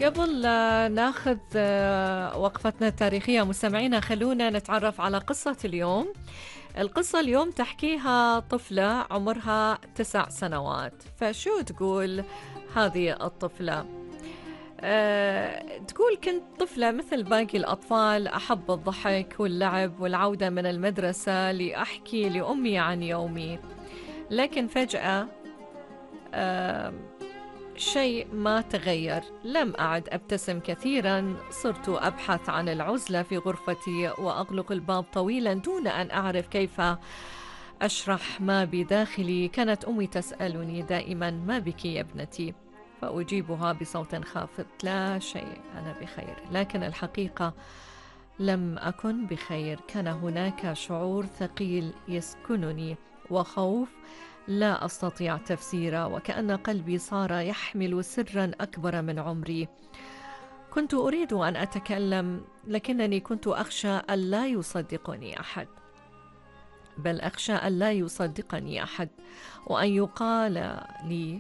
قبل لا ناخذ وقفتنا التاريخية مستمعينا، خلونا نتعرف على قصة اليوم. القصة اليوم تحكيها طفلة عمرها 9 سنوات. فشو تقول هذه الطفلة؟ تقول: كنت طفلة مثل باقي الأطفال، أحب الضحك واللعب والعودة من المدرسة لأحكي لأمي عن يومي. لكن فجأة آه شيء ما تغير. لم أعد أبتسم كثيرا، صرت أبحث عن العزلة في غرفتي وأغلق الباب طويلا دون أن أعرف كيف أشرح ما بداخلي. كانت أمي تسألني دائما: ما بك يا ابنتي؟ فأجيبها بصوت خافت: لا شيء، أنا بخير. لكن الحقيقة لم أكن بخير. كان هناك شعور ثقيل يسكنني وخوف لا أستطيع تفسيره، وكأن قلبي صار يحمل سرا أكبر من عمري. كنت أريد أن أتكلم، لكنني كنت أخشى ألا يصدقني أحد، بل أخشى ألا يصدقني أحد، وأن يقال لي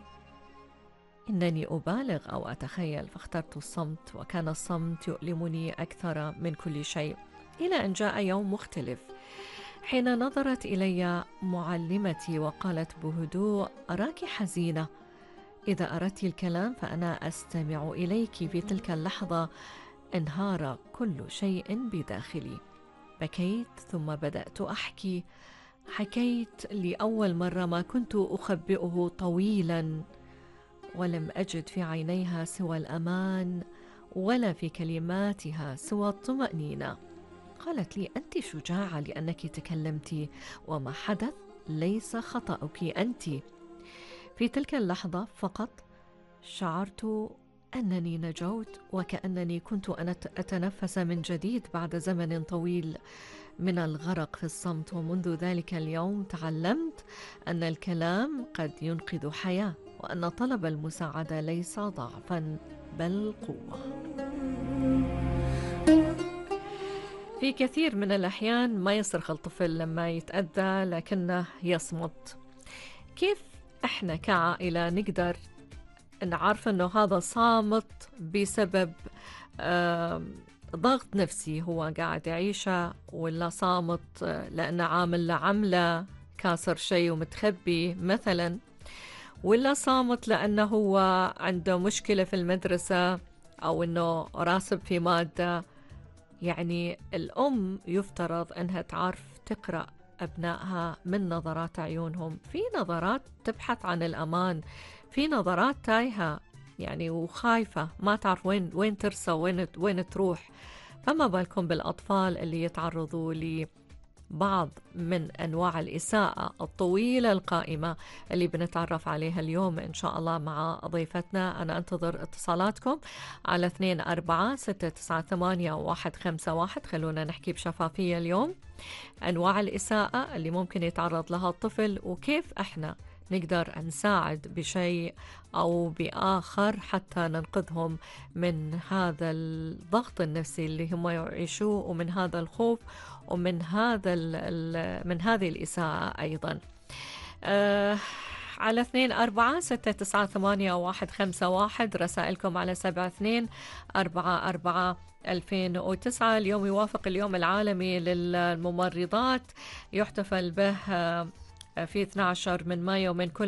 إنني أبالغ أو أتخيل. فاخترت الصمت، وكان الصمت يؤلمني أكثر من كل شيء. إلى أن جاء يوم مختلف، حين نظرت إلي معلمتي وقالت بهدوء: أراك حزينة، إذا أردت الكلام فأنا أستمع إليك. في تلك اللحظة انهار كل شيء بداخلي. بكيت ثم بدأت أحكي. حكيت لأول مرة ما كنت أخبئه طويلا، ولم أجد في عينيها سوى الأمان، ولا في كلماتها سوى الطمأنينة. قالت لي: أنت شجاعة لأنك تكلمتِ، وما حدث ليس خطأك أنت. في تلك اللحظة فقط شعرت أنني نجوت، وكأنني كنت أتنفس من جديد بعد زمن طويل من الغرق في الصمت. ومنذ ذلك اليوم تعلمت أن الكلام قد ينقذ حياة، وأن طلب المساعدة ليس ضعفا بل قوة. في كثير من الأحيان ما يصرخ الطفل لما يتأذى، لكنه يصمت. كيف إحنا كعائلة نقدر نعرف أنه هذا صامت بسبب ضغط نفسي هو قاعد يعيشه، ولا صامت لأنه عامل لعمله كاسر شيء ومتخبي مثلا، ولا صامت لأنه هو عنده مشكلة في المدرسة أو أنه راسب في مادة؟ يعني الأم يفترض أنها تعرف تقرأ أبنائها من نظرات عيونهم. في نظرات تبحث عن الأمان، في نظرات تايهة يعني وخايفة، ما تعرف وين ترسى، وين تروح. فما بالكم بالأطفال اللي يتعرضوا لبعض من أنواع الإساءة الطويلة القائمة اللي بنتعرف عليها اليوم إن شاء الله مع ضيفتنا. أنا أنتظر اتصالاتكم على 24 698 151. خلونا نحكي بشفافية اليوم أنواع الإساءة اللي ممكن يتعرض لها الطفل، وكيف إحنا نقدر نساعد بشيء أو بآخر حتى ننقذهم من هذا الضغط النفسي اللي هم يعيشوه، ومن هذا الخوف، ومن من هذه الإساءة أيضا. على 24 698 151. رسائلكم على 7244 2009. اليوم يوافق اليوم العالمي للممرضات، يحتفل به في 12 من مايو من كل